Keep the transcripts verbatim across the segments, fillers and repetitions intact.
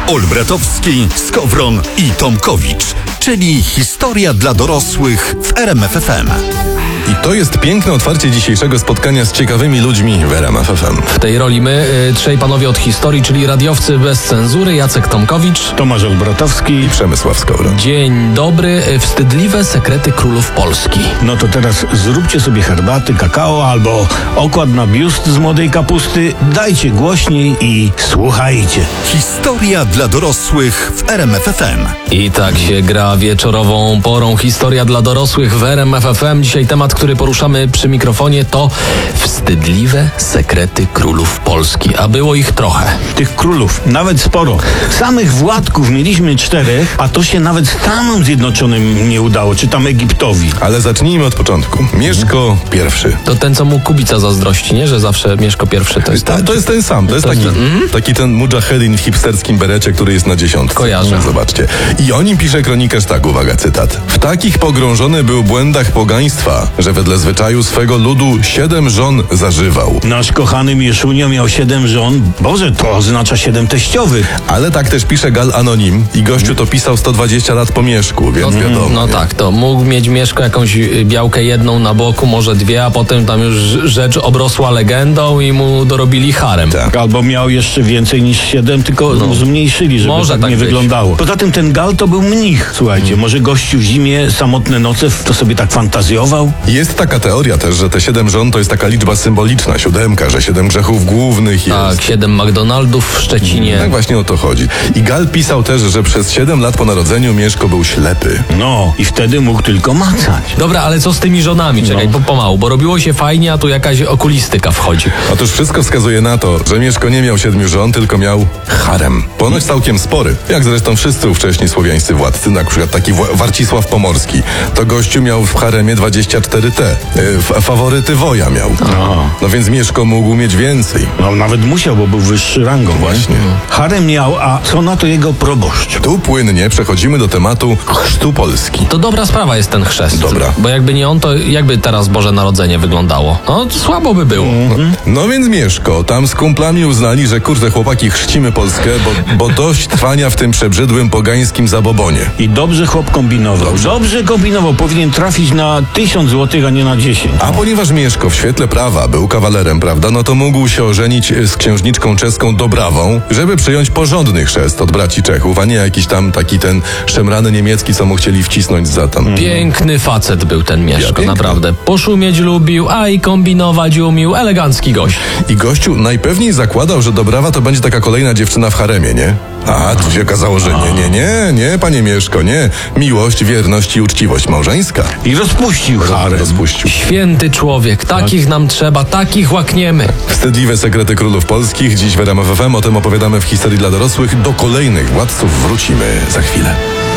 Olbratowski, Skowron i Tomkowicz, czyli historia dla dorosłych w R M F F M. I to jest piękne otwarcie dzisiejszego spotkania z ciekawymi ludźmi w R M F F M. W tej roli my, y, trzej panowie od historii, czyli radiowcy bez cenzury, Jacek Tomkowicz, Tomasz Olbratowski I Przemysław Skowron. Dzień dobry, y, wstydliwe sekrety królów Polski. No to teraz zróbcie sobie herbaty, kakao albo okład na biust z młodej kapusty, dajcie głośniej i słuchajcie. Historia dla dorosłych w R M F F M. I tak się gra wieczorową porą historia dla dorosłych w R M F F M. Dzisiaj temat, który poruszamy przy mikrofonie, to wstydliwe sekrety królów Polski. A było ich trochę. Tych królów nawet sporo. Samych władków mieliśmy czterech, a to się nawet Stanom Zjednoczonym nie udało, czy tam Egiptowi. Ale zacznijmy od początku. Mieszko pierwszy. To ten, co mu Kubica zazdrości, nie? Że zawsze Mieszko pierwszy to jest Ta, ten. to jest ten sam. To jest To taki, jest ten- mm? taki ten mujahedin w hipsterskim berecie, który jest na dziesiątce. Kojarzę. Zobaczcie. I o nim pisze kronikarz tak, uwaga, cytat. W takich pogrążony był błędach pogaństwa, że wedle zwyczaju swego ludu siedem żon zażywał. Nasz kochany Mieszunio miał siedem żon. Boże, to oznacza siedem teściowych. Ale tak też pisze Gal Anonim i gościu to pisał sto dwadzieścia lat po Mieszku, więc wiadomo. No nie? tak, to mógł mieć Mieszko jakąś y, białkę jedną na boku, może dwie, a potem tam już rzecz obrosła legendą i mu dorobili harem. Tak. Albo miał jeszcze więcej niż siedem, tylko No. zmniejszyli, żeby Może tak tak nie być. wyglądało. Poza tym ten Gal to był mnich, słuchajcie. Może gościu w zimie, samotne noce, to sobie tak fantazjował? Jest taka teoria też, że te siedem żon to jest taka liczba symboliczna, siódemka, że siedem grzechów głównych jest. Tak, siedem McDonaldów w Szczecinie. Tak właśnie o to chodzi. I Gal pisał też, że przez siedem lat po narodzeniu Mieszko był ślepy. No, i wtedy mógł tylko macać. Dobra, ale co z tymi żonami? Czekaj, No. po, pomału, bo robiło się fajnie, a tu jakaś okulistyka wchodzi. Otóż wszystko wskazuje na to, że Mieszko nie miał siedmiu żon, tylko miał harem. Ponoć całkiem spory. Jak zresztą wszyscy ówcześni słowiańscy władcy, na przykład taki Wła- Warcisław Pomorski. To gościu miał w haremie dwadzieścia cztery T. Yy, f- faworyty woja miał. No. No więc Mieszko mógł mieć więcej. No, nawet musiał, bo był wyższy rangą. Właśnie. Nie? Harem miał, a co na to jego proboszcz? Tu płynnie przechodzimy do tematu chrztu Polski. To dobra sprawa jest ten chrzest. Dobra. Bo jakby nie on, to jakby teraz Boże Narodzenie wyglądało? No, to słabo by było. No więc Mieszko, tam z kumplami uznali, że kurde chłopaki chrzcimy Polskę, bo, bo dość trwania w tym przebrzydłym pogańskim zabobonie. I dobrze chłop kombinował. Dobrze, kombinował. Powinien trafić na tysiąc złotych, a nie na dziesięć. A ponieważ Mieszko w świetle prawa był kawalerem, prawda, no to mógł się ożenić z księżniczką czeską Dobrawą, żeby przyjąć porządny chrzest od braci Czechów, a nie jakiś tam taki ten szemrany niemiecki, co mu chcieli wcisnąć za tam. Piękny facet był ten Mieszko, Ja, piękny. naprawdę. Poszumieć lubił, a i kombinować umił. Elegancki gość. I gościu najpewniej zakładał, że Dobrawa to będzie taka kolejna dziewczyna w haremie, nie? A tu się okazało, że nie, nie, nie, nie, panie Mieszko, nie. Miłość, wierność i uczciwość małżeńska. I rozpuścił harem. Rozpuścił. Święty człowiek, takich nam trzeba, takich łakniemy. Wstydliwe sekrety królów polskich. Dziś w R M F F M o tym opowiadamy w historii dla dorosłych. Do kolejnych władców wrócimy za chwilę.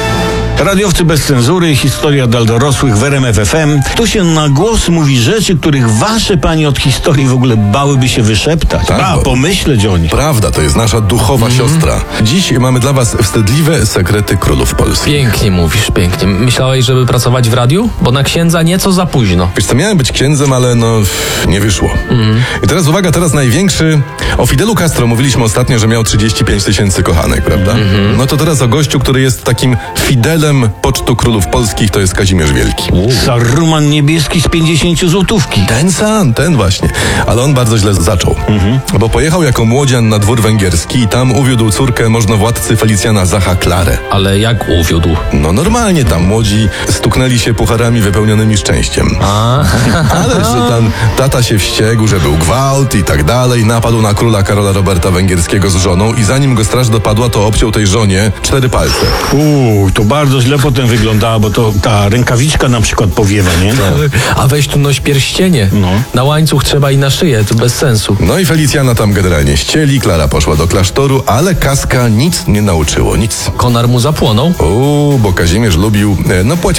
Radiowcy bez cenzury, historia dla dorosłych w R M F F M. Tu się na głos mówi rzeczy, których wasze panie od historii w ogóle bałyby się wyszeptać. Tak, A, bo- pomyśleć o nich. Prawda, to jest nasza duchowa siostra. Dziś mamy dla was wstydliwe sekrety królów polskich. Pięknie mówisz, pięknie. Myślałeś, żeby pracować w radiu? Bo na księdza nieco za późno. Wiesz co, miałem być księdzem, ale no nie wyszło. I teraz uwaga, teraz największy. O Fidelu Castro mówiliśmy ostatnio, że miał trzydzieści pięć tysięcy kochanek, prawda? No to teraz o gościu, który jest takim Fidelem pocztu królów polskich, to jest Kazimierz Wielki. Saruman niebieski z pięćdziesięciu złotówki. Ten sam, ten właśnie. Ale on bardzo źle zaczął. Bo pojechał jako młodzian na dwór węgierski i tam uwiódł córkę możnowładcy Felicjana Zacha Klarę. Ale jak uwiódł? No normalnie tam młodzi stuknęli się pucharami wypełnionymi szczęściem. A, Ale że tam tata się wściekł, że był gwałt i tak dalej, napadł na króla Karola Roberta Węgierskiego z żoną i zanim go straż dopadła, to obciął tej żonie cztery palce. Uuu, to bardzo źle potem wyglądała, bo to ta rękawiczka na przykład powiewa, nie? a weź tu noś pierścienie. No. Na łańcuch trzeba i na szyję, to bez sensu. No i Felicjana tam generalnie ścieli, Klara poszła do klasztoru, ale Kaska nic nie nauczyło, nic. Konar mu zapłonął. O, bo Kazimierz lubił, e, no płeć